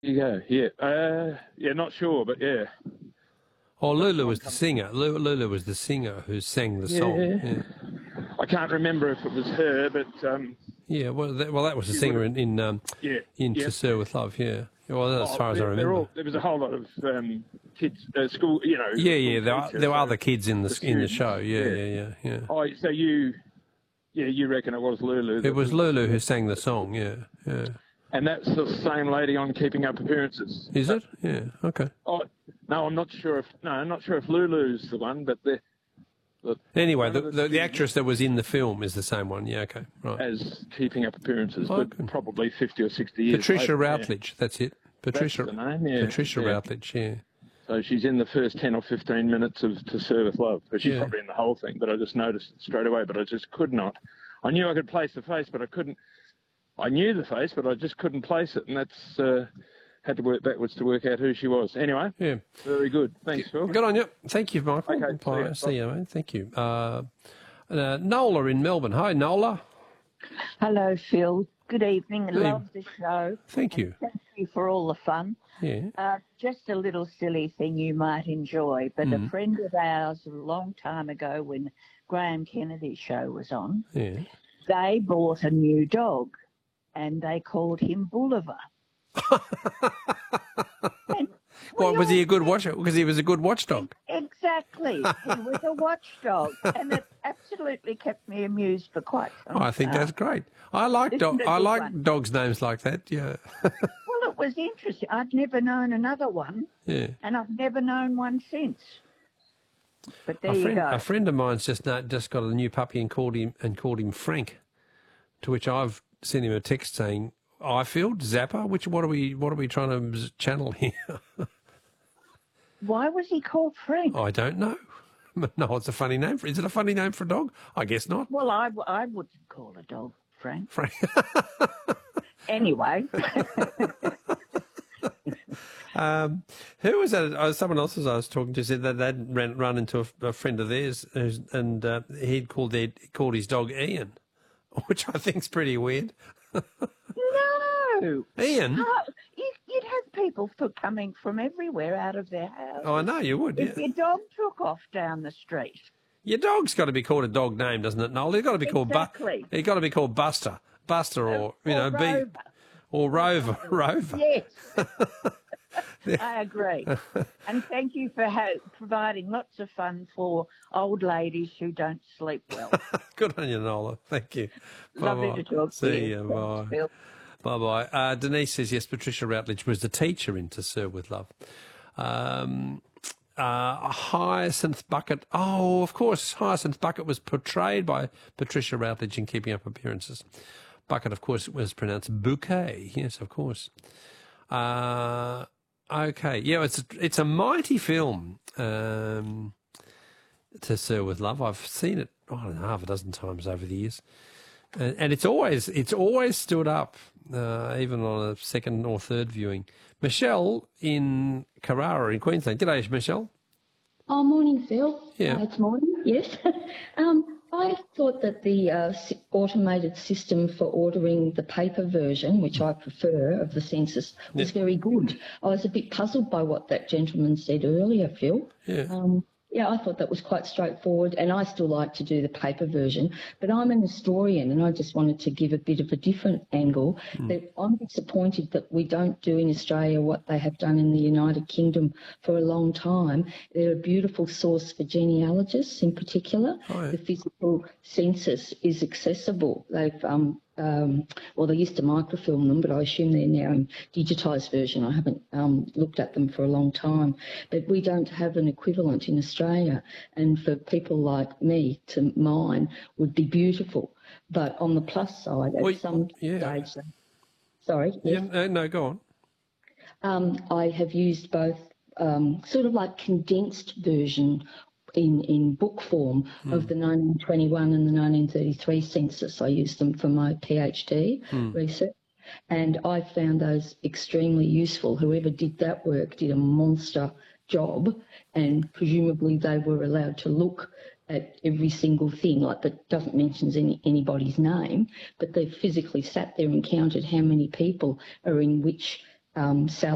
you go. Yeah, not sure, but yeah. Oh, Lulu was the singer. Lulu was the singer who sang the song. Yeah. I can't remember if it was her, but yeah. Well, that was the singer in To Sir with Love. Yeah. Well, as far as I remember, there was a whole lot of kids, school. Yeah. There were other kids in the show. Yeah. Oh, so you reckon it was Lulu? It was Lulu who sang the song. Yeah. And that's the same lady on Keeping Up Appearances. Is it? Yeah. Okay. Oh no, I'm not sure if Lulu's the one, but anyway, the actress that was in the film is the same one. Yeah. Okay. Right. As Keeping Up Appearances, but probably 50 or 60 years. Patricia Routledge. That's it. Patricia. That's the name. Yeah. Patricia Routledge. Yeah. So she's in the first 10 or 15 minutes of To Sir with Love. She's probably in the whole thing, but I just noticed it straight away. But I just could not. I knew I could place the face, but I couldn't. I knew the face, but I just couldn't place it, and that's had to work backwards to work out who she was. Anyway, very good. Thanks, Phil. Good on you. Thank you, Michael. Okay, see you, mate. Thank you. Nola in Melbourne. Hi, Nola. Hello, Phil. Good evening. I love the show. Thank you. Thank you for all the fun. Yeah. Just a little silly thing you might enjoy, but a friend of ours a long time ago when Graham Kennedy's show was on, they bought a new dog and they called him Bolivar. Was he a good watcher? Because he was a good watchdog. Exactly. He was a watchdog, and it absolutely kept me amused for quite some time. I think that's great. I like dogs' names like that. Yeah. Well, it was interesting. I'd never known another one. Yeah. And I've never known one since. But there you go. A friend of mine's just got a new puppy and called him Frank. To which I've sent him a text saying, Ifield, Zappa, what are we trying to channel here? Why was he called Frank? I don't know. No, it's a funny name. Is it a funny name for a dog? I guess not. Well, I wouldn't call a dog Frank. Frank. Anyway. Who was that? Someone else I was talking to said that they'd run into a friend of theirs, and he'd called his dog Ian, which I think's pretty weird. No. Ian? You'd have people coming from everywhere out of their house. Oh, I know you would, If your dog took off down the street. Your dog's got to be called a dog name, doesn't it, Noel? He's got to be called He's got to be called Buster. Buster or Rover. Or Rover. Rover. Yes. I agree. And thank you for providing lots of fun for old ladies who don't sleep well. Good on you, Nola. Thank you. Lovely to talk to you. See you. Bye. Bye-bye. Denise says, yes, Patricia Routledge was the teacher in To Sir with Love. Hyacinth Bucket. Oh, of course, Hyacinth Bucket was portrayed by Patricia Routledge in Keeping Up Appearances. Bucket, of course, was pronounced bouquet. Yes, of course. Okay, yeah, it's a mighty film, To Sir with Love. I've seen it, I don't know, half a dozen times over the years, and it's always stood up, even on a second or third viewing. Michelle in Carrara in Queensland. G'day, Michelle. Oh, morning, Phil. Yeah, it's morning. Yes. I thought that the automated system for ordering the paper version, which I prefer, of the census, was very good. I was a bit puzzled by what that gentleman said earlier, Phil. Yeah. I thought that was quite straightforward, and I still like to do the paper version. But I'm an historian, and I just wanted to give a bit of a different angle. That I'm disappointed that we don't do in Australia what they have done in the United Kingdom for a long time. They're a beautiful source for genealogists in particular. Oh, yeah. The physical census is accessible. They've they used to microfilm them, but I assume they're now in digitised version. I haven't looked at them for a long time. But we don't have an equivalent in Australia. And for people like me to mine would be beautiful. But on the plus side, at some stage... Sorry? Yes? Yeah, no, go on. I have used both sort of like condensed version in book form of the 1921 and the 1933 census. I used them for my PhD research, and I found those extremely useful. Whoever did that work did a monster job, and presumably they were allowed to look at every single thing, like that doesn't mention anybody's name, but they physically sat there and counted how many people are in which cell